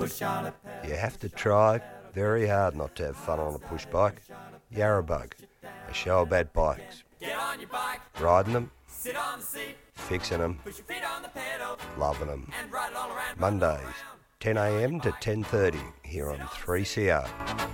You have to try very hard not to have fun on a push bike. Yarrabug, a show about bikes. Riding them, fixing them, loving them. Mondays, 10 a.m. to 10:30 here on 3CR.